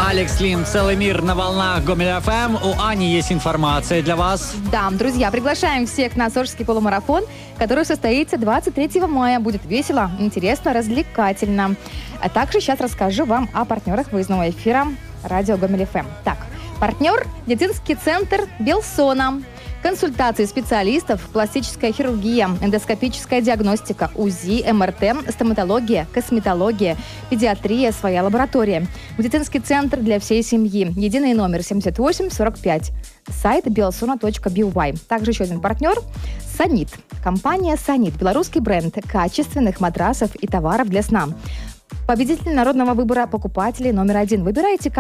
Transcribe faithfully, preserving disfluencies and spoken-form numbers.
Алекс Лим, «Целый мир» на волнах Гомель эф эм. У Ани есть информация для вас. Да, друзья, приглашаем всех на Сочинский полумарафон, который состоится двадцать третьего мая. Будет весело, интересно, развлекательно. А также сейчас расскажу вам о партнерах выездного эфира радио Гомель эф эм. Так, партнер – медицинский центр Белсона. Консультации специалистов, пластическая хирургия, эндоскопическая диагностика, УЗИ, эм эр тэ, стоматология, косметология, педиатрия, своя лаборатория. Медицинский центр для всей семьи. Единый номер семьдесят восемь сорок пять. Сайт белсона точка би уай. Также еще один партнер – Санит. Компания Санит. Белорусский бренд качественных матрасов и товаров для сна. Победитель народного выбора покупателей номер один. Выбирайте